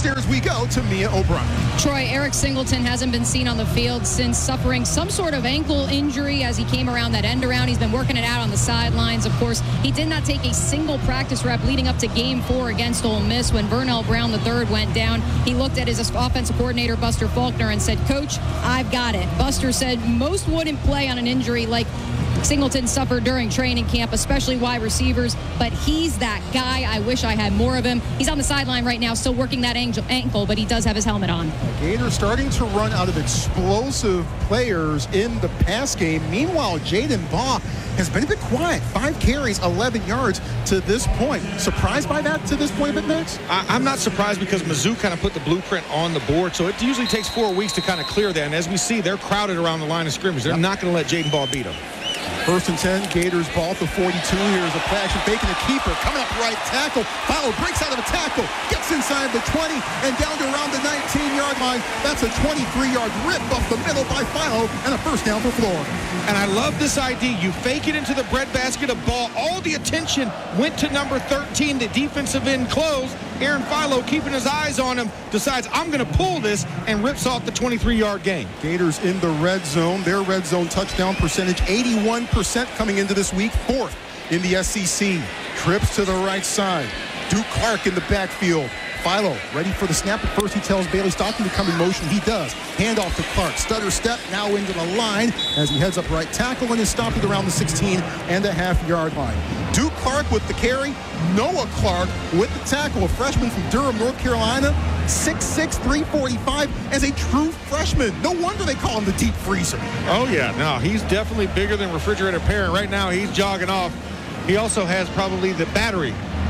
Upstairs we go to Mia O'Brien. Troy, Eric Singleton hasn't been seen on the field since suffering some sort of ankle injury as he came around that end around. He's been working it out on the sidelines. Of course, he did not take a single practice rep leading up to Game 4 against Ole Miss when Vernell Brown III went down. He looked at his offensive coordinator, Buster Faulkner, and said, "Coach, I've got it." Buster said most wouldn't play on an injury like Singleton suffered during training camp, especially wide receivers, but he's that guy. I wish I had more of him. He's on the sideline right now, still working that ankle, but he does have his helmet on. Gators starting to run out of explosive players in the pass game. Meanwhile, Jaden Baugh has been a bit quiet. 5 carries, 11 yards to this point. Surprised by that to this point, a bit, Max? I'm not surprised because Mizzou kind of put the blueprint on the board, so it usually takes 4 weeks to kind of clear that. And as we see, they're crowded around the line of scrimmage. They're not going to let Jaden Baugh beat them. 1st and 10, Gators ball at the 42. Here's a play action fake, and the keeper coming up right tackle. Fowler breaks out of a tackle, gets inside the 20, and down to around the 19-yard line. That's a 23-yard rip up the middle by Philo, and a first down for Florida. And I love this idea. You fake it into the breadbasket of Ball. All the attention went to number 13, the defensive end closed. Aaron Philo, keeping his eyes on him, decides, I'm going to pull this, and rips off the 23-yard gain. Gators in the red zone. Their red zone touchdown percentage, 81% coming into this week, 4th in the SEC. Trips to the right side. Duke Clark in the backfield. Philo ready for the snap. At first, he tells Bailey Stockton to come in motion. He does. Handoff to Clark. Stutter step now into the line as he heads up right tackle and is stopped at around the 16.5-yard line. Duke Clark with the carry. Noah Clark with the tackle. A freshman from Durham, North Carolina. 6'6", 345 as a true freshman. No wonder they call him the deep freezer. Oh, yeah. No, he's definitely bigger than refrigerator parent. Right now, he's jogging off. He also has probably the battery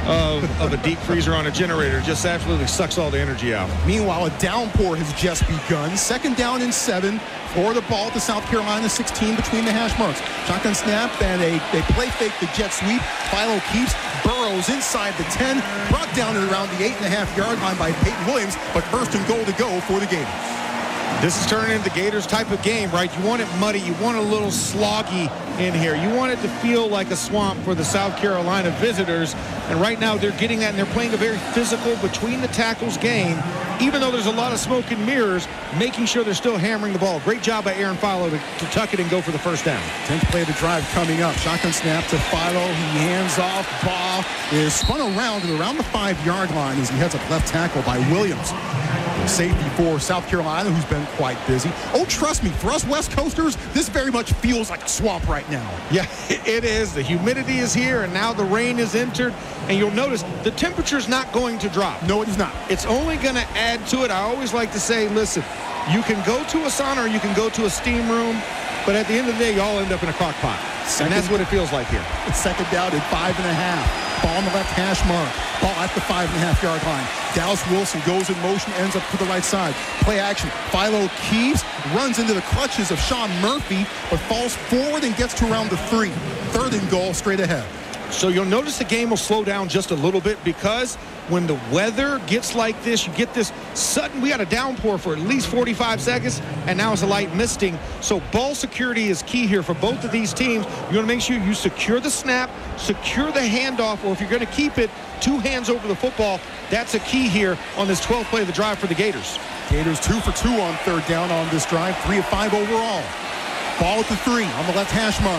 of a deep freezer on a generator. Just absolutely sucks all the energy out. Meanwhile, a downpour has just begun. 2nd down and 7. Florida ball at the South Carolina 16 between the hash marks. Shotgun snap and a play fake the jet sweep. Philo keeps, burrows inside the 10, brought down at around the 8.5-yard line by Peyton Williams, but 1st and goal to go for the Gators. This is turning into the Gators type of game, right? You want it muddy. You want a little sloggy in here. You want it to feel like a swamp for the South Carolina visitors. And right now they're getting that, and they're playing a very physical between the tackles game. Even though there's a lot of smoke and mirrors, making sure they're still hammering the ball. Great job by Aaron Philo to tuck it and go for the first down. 10th play of the drive coming up. Shotgun snap to Philo. He hands off. Baugh is spun around and around the 5-yard line as he heads up left tackle by Williams. Safety for South Carolina, who's been quite busy. Oh, trust me, for us West Coasters, this very much feels like a swamp right now. Yeah, it is. The humidity is here, and now the rain is entered. And you'll notice the temperature's not going to drop. No, it is not. It's only going to add to it. I always like to say, listen, you can go to a sauna or you can go to a steam room, but at the end of the day, you all end up in a crock pot. And that's what it feels like here. It's 2nd down at 5.5. Ball on the left hash mark. Ball at the 5.5-yard line. Dallas Wilson goes in motion, ends up to the right side. Play action. Philo keeps, runs into the clutches of Sean Murphy, but falls forward and gets to around the 3. 3rd and goal straight ahead. So you'll notice the game will slow down just a little bit because when the weather gets like this, you get this sudden, we got a downpour for at least 45 seconds, and now it's a light misting. So ball security is key here for both of these teams. You want to make sure you secure the snap, secure the handoff, or if you're going to keep it, 2 hands over the football. That's a key here on this 12th play of the drive for the Gators. Gators 2 for 2 on 3rd down on this drive, 3 of 5 overall. Ball at the 3 on the left hash mark.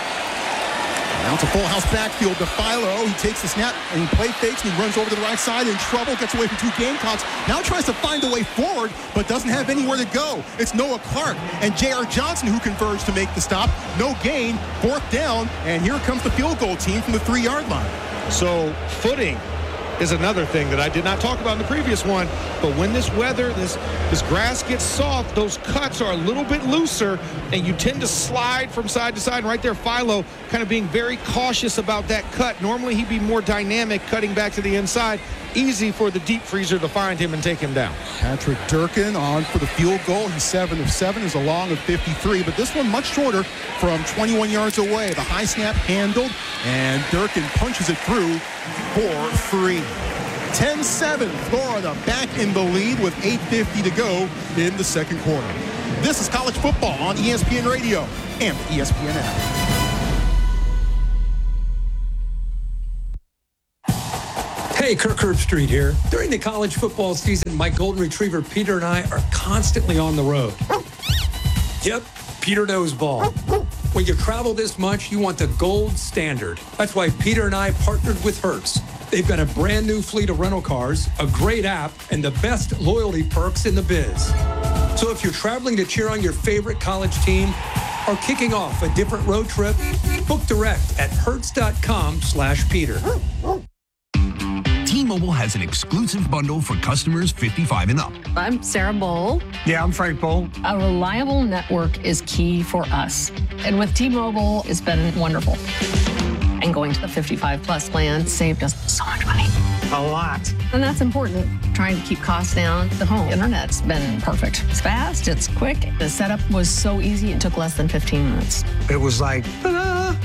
Now it's a full house backfield to Philo. He takes the snap and he play fakes and he runs over to the right side in trouble, gets away from 2 Gamecocks. Now tries to find a way forward, but doesn't have anywhere to go. It's Noah Clark and J.R. Johnson who converge to make the stop. No gain, 4th down, and here comes the field goal team from the 3-yard line. So footing is another thing that I did not talk about in the previous one, but when this weather, this grass gets soft, those cuts are a little bit looser, and you tend to slide from side to side. And right there, Philo kind of being very cautious about that cut. Normally, he'd be more dynamic cutting back to the inside. Easy for the deep freezer to find him and take him down. Patrick Durkin on for the field goal. He's 7 of 7, is a long of 53, but this one much shorter from 21 yards away. The high snap handled, and Durkin punches it through for 3. 10-7, Florida back in the lead with 8:50 to go in the second quarter. This is college football on ESPN Radio and the ESPN app. Hey, Kirk Herbstreit here. During the college football season, my golden retriever Peter and I are constantly on the road. Yep, Peter knows ball. When you travel this much, you want the gold standard. That's why Peter and I partnered with Hertz. They've got a brand new fleet of rental cars, a great app, and the best loyalty perks in the biz. So if you're traveling to cheer on your favorite college team or kicking off a different road trip, book direct at hertz.com/Peter. T-Mobile has an exclusive bundle for customers 55 and up. I'm Sarah Bowl. Yeah, I'm Frank Bowl. A reliable network is key for us. And with T-Mobile, it's been wonderful. And going to the 55 plus plan saved us so much money. A lot. And that's important. Trying to keep costs down. The home internet's been perfect. It's fast, it's quick. The setup was so easy, it took less than 15 minutes. It was like, ta-da!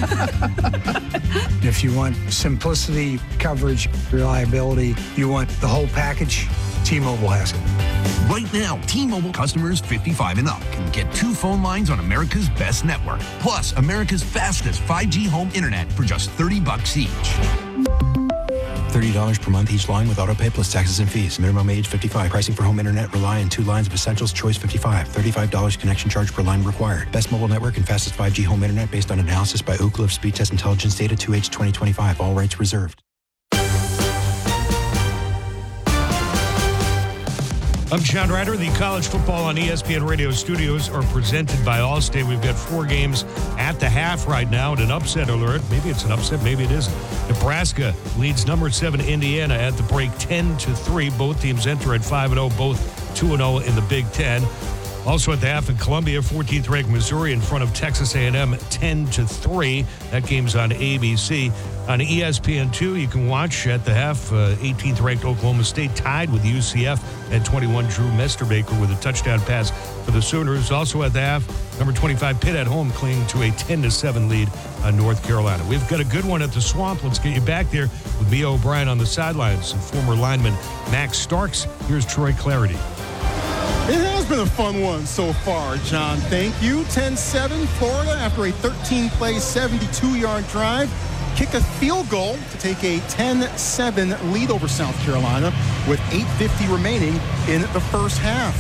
If you want simplicity, coverage, reliability, you want the whole package, T-Mobile has it. Right now, T-Mobile customers 55 and up can get 2 phone lines on America's best network, plus America's fastest 5G home internet for just $30 each. $30 per month each line with autopay plus taxes and fees. Minimum age 55. Pricing for home internet rely on 2 lines of essentials. Choice 55. $35 connection charge per line required. Best mobile network and fastest 5G home internet based on analysis by Ookla of Speed Test Intelligence data 2H 2025. All rights reserved. I'm John Ryder. The college football on ESPN Radio studios are presented by Allstate. We've got 4 games at the half right now, and an upset alert. Maybe it's an upset, maybe it isn't. Nebraska leads number 7 Indiana at the break 10-3. Both teams enter at 5-0, both 2-0 in the Big Ten. Also at the half in Columbia, 14th ranked Missouri in front of Texas A&M 10-3. That game's on ABC. On ESPN2, you can watch at the half 18th ranked Oklahoma State tied with UCF at 21. Drew Mesterbaker with a touchdown pass for the Sooners. Also at the half, number 25 Pitt at home clinging to a 10-7 lead on North Carolina. We've got a good one at the Swamp. Let's get you back there with Mia O'Brien on the sidelines and former lineman Max Starks. Here's Troy Clarity. It has been a fun one so far, John. Thank you. 10-7 Florida after a 13-play, 72-yard drive. Kick a field goal to take a 10-7 lead over South Carolina with 8:50 remaining in the first half.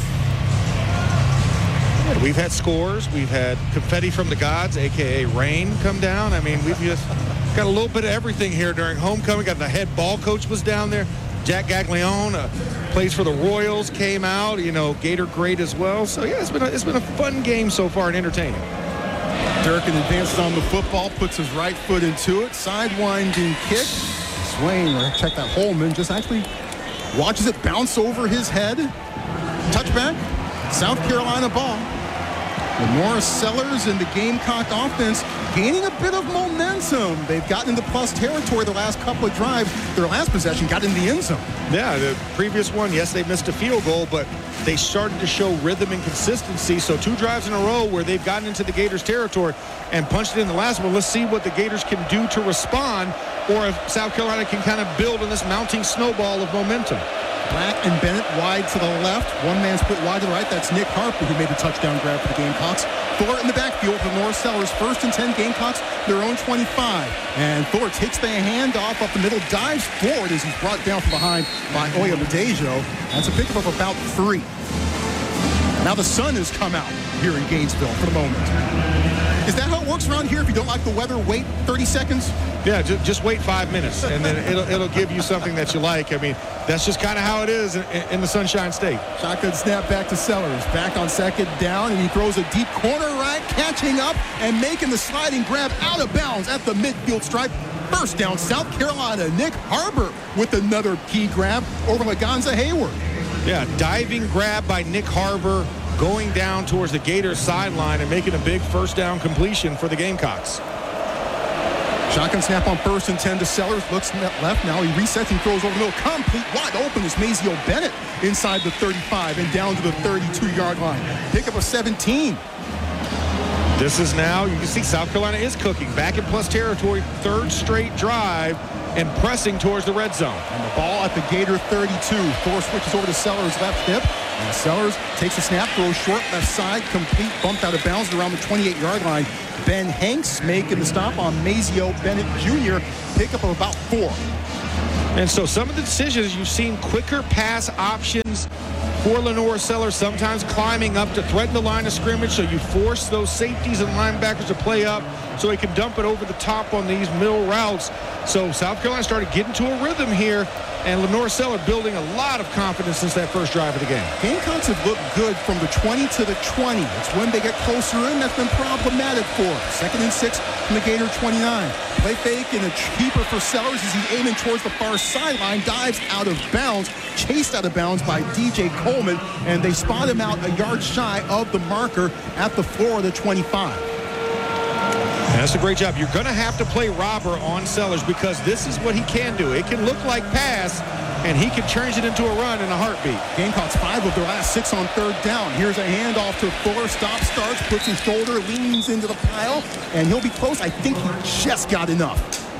We've had scores. We've had confetti from the gods, a.k.a. rain, come down. I mean, we've just got a little bit of everything here during homecoming. Got the head ball coach was down there. Jack Gaglione, plays for the Royals, came out. You know, Gator great as well. So, yeah, it's been a fun game so far and entertaining. Durkin advances on the football, puts his right foot into it. Sidewinding kick. Swain, or check that, Holman, just actually watches it bounce over his head. Touchback, South Carolina ball. With Norris Sellers and the Gamecock offense gaining a bit of momentum. They've gotten into plus territory the last couple of drives. Their last possession got in the end zone. Yeah, the previous one, yes, they missed a field goal, but they started to show rhythm and consistency. So 2 drives in a row where they've gotten into the Gators' territory and punched it in the last one. Let's see what the Gators can do to respond, or if South Carolina can kind of build on this mounting snowball of momentum. Black and Bennett wide to the left. One man split wide to the right. That's Nick Harper, who made the touchdown grab for the Gamecocks. Fuller in the backfield for Norris Sellers. 1st and 10 Gamecocks, their own 25. And Fuller takes the handoff up the middle, dives forward as he's brought down from behind by Oya Badejo. That's a pickup of about 3. Now the sun has come out here in Gainesville for the moment. Is that how it works around here? If you don't like the weather, wait 30 seconds? Yeah, just wait 5 minutes, and then it'll give you something that you like. I mean, that's just kind of how it is in the Sunshine State. Shotgun snap back to Sellers. Back on 2nd down, and he throws a deep corner right, catching up and making the sliding grab out of bounds at the midfield stripe. 1st down, South Carolina. Nick Harbor with another key grab over Laganza Hayward. Yeah, diving grab by Nick Harbor, going down towards the Gators sideline and making a big 1st down completion for the Gamecocks. Shotgun snap on 1st and 10 to Sellers. Looks left now. He resets and throws over the middle. Complete wide open is Mazio Bennett inside the 35 and down to the 32-yard line. Pickup of 17. This is now, you can see South Carolina is cooking. Back in plus territory, 3rd straight drive and pressing towards the red zone. And the ball at the Gator 32. Thor switches over to Sellers' left hip. And Sellers takes a snap, throws short left side, complete, bumped out of bounds around the 28-yard line. Ben Hanks making the stop on Mazio Bennett Jr. Pickup of about 4. And so some of the decisions, you've seen quicker pass options for Lenore Sellers, sometimes climbing up to threaten the line of scrimmage, so you force those safeties and linebackers to play up so he can dump it over the top on these middle routes. So South Carolina started getting to a rhythm here, and Lenore Sellers building a lot of confidence since that first drive of the game. Gamecocks have looked good from the 20 to the 20. It's when they get closer in that's been problematic for them. 2nd and 6 from the Gator 29. Play fake and a keeper for Sellers as he's aiming towards the far sideline, dives out of bounds, chased out of bounds by DJ Coleman, and they spot him out a yard shy of the marker at the floor of the 25. That's a great job. You're going to have to play robber on Sellers because this is what he can do. It can look like pass, and he can change it into a run in a heartbeat. Gamecocks 5 of their last 6 on 3rd down. Here's a handoff to Fuller. Stop, starts, puts his shoulder, leans into the pile, and he'll be close. I think he just got enough.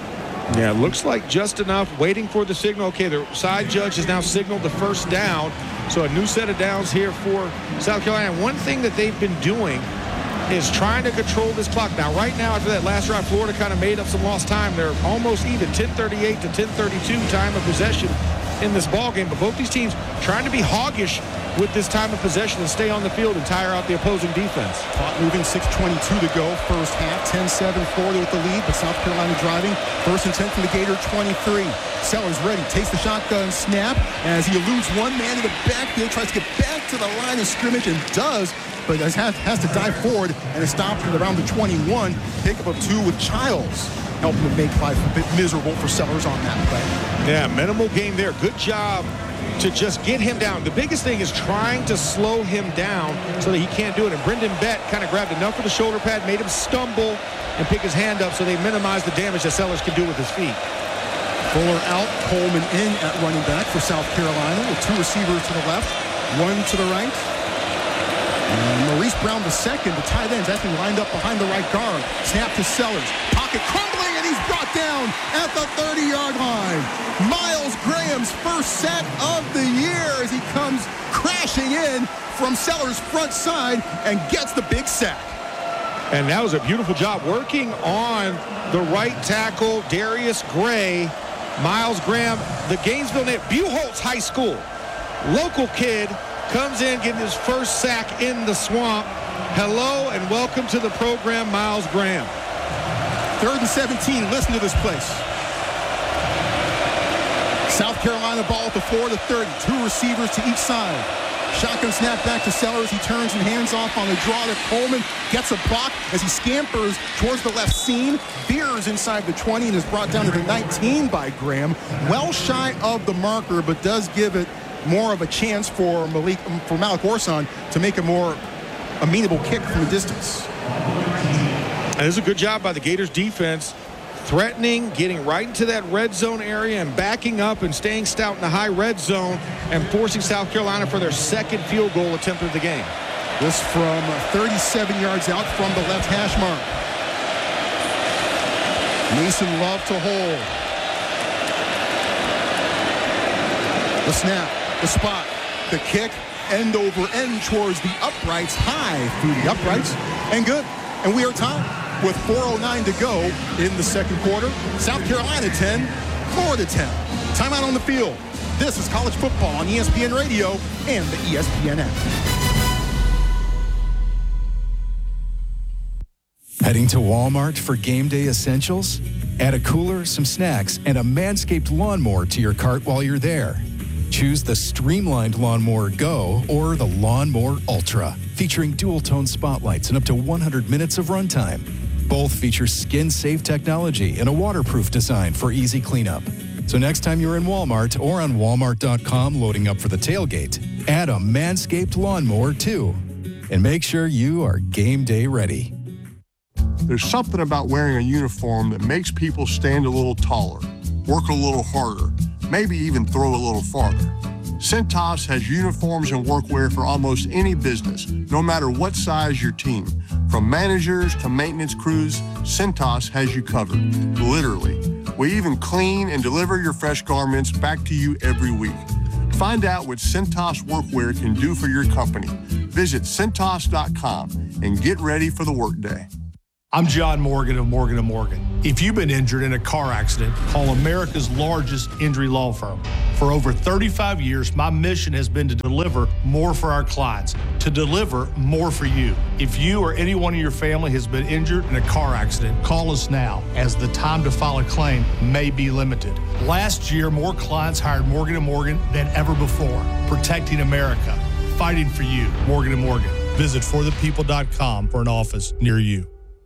Yeah, looks like just enough. Waiting for the signal. Okay, the side judge has now signaled the first down. So a new set of downs here for South Carolina. One thing that they've been doing is trying to control this clock. Now, right now, after that last drive, Florida kind of made up some lost time. They're almost even, 10:38 to 10:32 time of possession in this ball game. But both these teams trying to be hoggish with this time of possession and stay on the field and tire out the opposing defense. Clock moving, 6:22 to go. First half, 10-7, Florida with the lead, but South Carolina driving. 1st and 10 from the Gator 23. Sellers ready, takes the shotgun snap as he eludes one man in the backfield, tries to get back to the line of scrimmage and does, but has to dive forward and is stopped at around the 21. Pickup of 2 with Childs, helping to make life a bit miserable for Sellers on that play. Yeah, minimal gain there. Good job to just get him down. The biggest thing is trying to slow him down so that he can't do it. And Brendan Bett kind of grabbed enough of the shoulder pad, made him stumble and pick his hand up so they minimize the damage that Sellers can do with his feet. Fuller out, Coleman in at running back for South Carolina with 2 receivers to the left, 1 to the right. And Maurice Brown the second, the tight end's actually lined up behind the right guard. Snap to Sellers. Pocket crumbling, and he's brought down at the 30-yard line. Miles Graham's first sack of the year as he comes crashing in from Sellers' front side and gets the big sack. And that was a beautiful job working on the right tackle, Darius Gray. Miles Graham, the Gainesville native, Buchholz High School, local kid, comes in getting his first sack in the swamp. Hello and welcome to the program, Miles Graham. 3rd and 17, listen to this place. South Carolina ball at the 4 to 30, 2 receivers to each side. Shotgun snap back to Sellers. He turns and hands off on the draw to Coleman. Gets a block as he scampers towards the left seam. Veers inside the 20 and is brought down to the 19 by Graham. Well shy of the marker, but does give it more of a chance for Malik Orson to make a more amenable kick from the distance. And this is a good job by the Gators defense. Threatening, getting right into that red zone area and backing up and staying stout in the high red zone and forcing South Carolina for their second field goal attempt of the game. This from 37 yards out from the left hash mark. Mason Love to hold. The snap, the spot, the kick, end over end towards the uprights, high through the uprights, and good. And we are tied with 4:09 to go in the second quarter. South Carolina 10, Florida 10. Timeout on the field. This is college football on ESPN Radio and the ESPN app. Heading to Walmart for game day essentials? Add a cooler, some snacks, and a Manscaped lawnmower to your cart while you're there. Choose the Streamlined Lawnmower Go or the Lawnmower Ultra, featuring dual-tone spotlights and up to 100 minutes of runtime. Both feature skin-safe technology and a waterproof design for easy cleanup. So next time you're in Walmart or on Walmart.com loading up for the tailgate, add a Manscaped Lawnmower too. And make sure you are game day ready. There's something about wearing a uniform that makes people stand a little taller, work a little harder, maybe even throw a little farther. Cintas has uniforms and workwear for almost any business, no matter what size your team. From managers to maintenance crews, Cintas has you covered, literally. We even clean and deliver your fresh garments back to you every week. Find out what Cintas workwear can do for your company. Visit Cintas.com and get ready for the workday. I'm John Morgan of Morgan & Morgan. If you've been injured in a car accident, call America's largest injury law firm. For over 35 years, my mission has been to deliver more for our clients, to deliver more for you. If you or anyone in your family has been injured in a car accident, call us now, as the time to file a claim may be limited. Last year, more clients hired Morgan & Morgan than ever before, protecting America, fighting for you. Morgan & Morgan. Visit forthepeople.com for an office near you.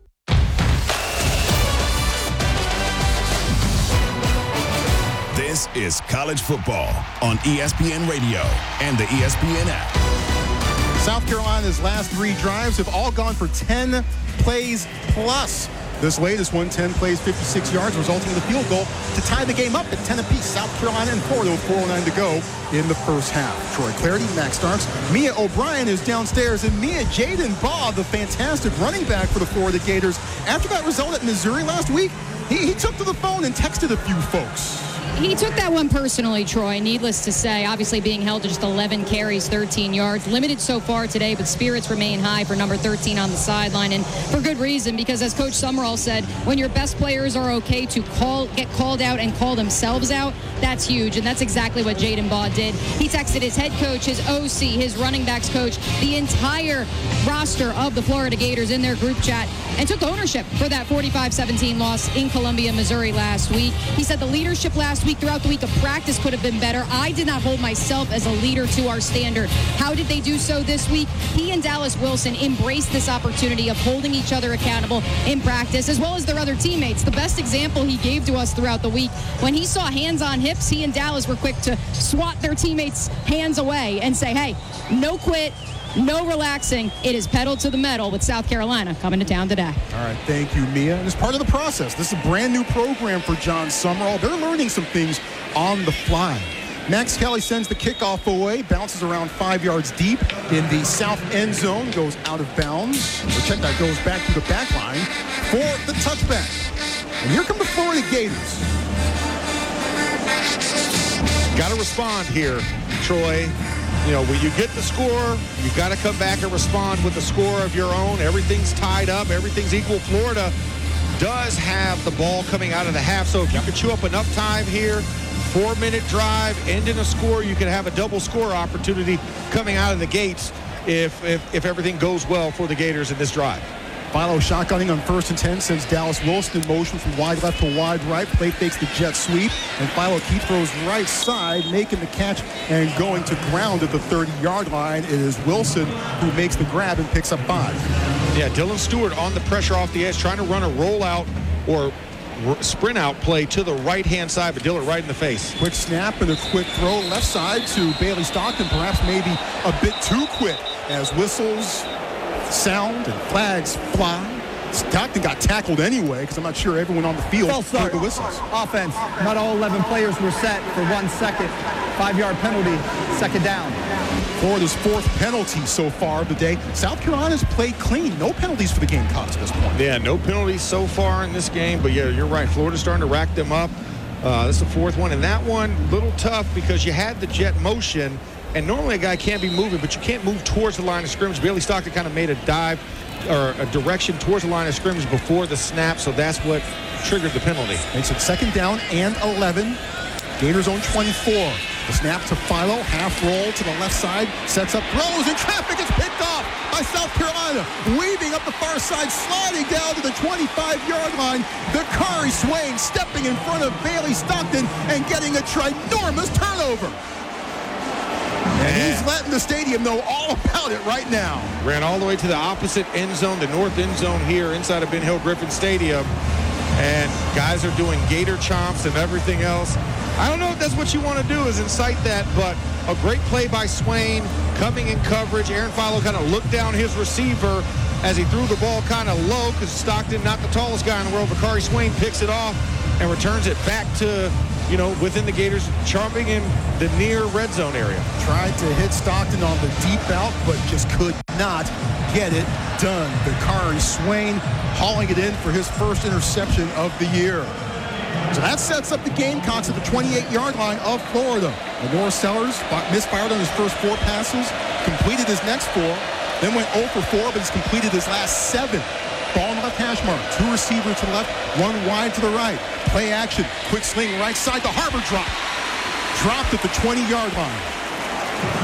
This is college football on ESPN Radio and the ESPN app. South Carolina's last 3 drives have all gone for 10 plays plus. This latest one, 10 plays, 56 yards, resulting in the field goal to tie the game up at 10 apiece. South Carolina and Florida with 4:09 to go in the first half. Troy Clarity, Max Starks. Mia O'Brien is downstairs. And Mia, Jaden Baugh, the fantastic running back for the Florida Gators, after that result at Missouri last week, he took to the phone and texted a few folks. He took that one personally, Troy, needless to say. Obviously being held to just 11 carries, 13 yards. Limited so far today, but spirits remain high for number 13 on the sideline. And for good reason, because as Coach Summerall said, when your best players are okay to get called out and call themselves out, that's huge. And that's exactly what Jaden Baugh did. He texted his head coach, his OC, his running backs coach, the entire roster of the Florida Gators in their group chat, and took ownership for that 45-17 loss in Columbia, Missouri last week. He said the leadership last week, throughout the week of practice, could have been better. I did not hold myself as a leader to our standard. How did they do so this week? He and Dallas Wilson embraced this opportunity of holding each other accountable in practice, as well as their other teammates. The best example he gave to us throughout the week, when he saw hands on hips, he and Dallas were quick to swat their teammates' hands away and say, hey, no quit, no relaxing. It is pedal to the metal with South Carolina coming to town today. All right, thank you, Mia. And it's part of the process. This is a brand new program for John Summerall. They're learning some things on the fly. Max Kelly sends the kickoff away, bounces around 5 yards deep in the south end zone, goes out of bounds. Check that, goes back to the back line for the touchback. And here come the Florida Gators. Got to respond here, Troy. You know, when you get the score, you've got to come back and respond with a score of your own. Everything's tied up. Everything's equal. Florida does have the ball coming out of the half. So if you could chew up enough time here, 4-minute drive, end in a score, you could have a double score opportunity coming out of the gates if everything goes well for the Gators in this drive. Philo shotgunning on 1st and 10, sends Dallas Wilson in motion from wide left to wide right. Play fakes the jet sweep, and Philo Keith throws right side, making the catch and going to ground at the 30-yard line. It is Wilson who makes the grab and picks up 5. Yeah, Dylan Stewart on the pressure off the edge, trying to run a rollout or sprint out play to the right-hand side, but Dillard right in the face. Quick snap and a quick throw left side to Bailey Stockton, perhaps maybe a bit too quick as whistles sound and flags fly. Stockton got tackled anyway because I'm not sure everyone on the field heard the whistles. Offense. Not all 11 players were set for 1 second. 5-yard penalty, second down. Florida's 4th penalty so far of the day. South Carolina's played clean. No penalties for the Gamecocks at this point. Yeah, no penalties so far in this game. But, yeah, you're right. Florida's starting to rack them up. This is the 4th one. And that one, a little tough because you had the jet motion. And normally a guy can't be moving, but you can't move towards the line of scrimmage. Bailey Stockton kind of made a dive or a direction towards the line of scrimmage before the snap, so that's what triggered the penalty. Makes it 2nd down and 11. Gators own 24. The snap to Philo, half roll to the left side, sets up, throws, and traffic is picked off by South Carolina. Weaving up the far side, sliding down to the 25-yard line. Dakari Swain stepping in front of Bailey Stockton and getting a ginormous turnover. And he's letting the stadium know all about it right now. Ran all the way to the opposite end zone, the north end zone here inside of Ben Hill Griffin Stadium. And guys are doing gator chomps and everything else. I don't know if that's what you want to do is incite that, but a great play by Swain coming in coverage. Aaron Philo kind of looked down his receiver as he threw the ball kind of low because Stockton, not the tallest guy in the world. Bakari Swain picks it off and returns it back to, within the Gators, chomping in the near red zone area. Tried to hit Stockton on the deep out, but just could not get it done. Bakari Swain hauling it in for his first interception of the year. So that sets up the Gamecocks at the 28-yard line of Florida. Lenore Sellers misfired on his first 4 passes, completed his next 4, then went 0 for 4, but he's completed his last 7. Ball in the left hash mark. 2 receivers to the left, 1 wide to the right. Play action. Quick sling right side. The Harbor drop. Dropped at the 20-yard line.